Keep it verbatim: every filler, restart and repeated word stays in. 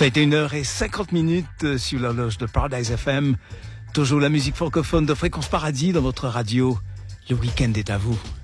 vingt et une heures cinquante minutes sur l'horloge de Paradise F M. Toujours la musique francophone de Fréquence Paradis dans votre radio. Le week-end est à vous.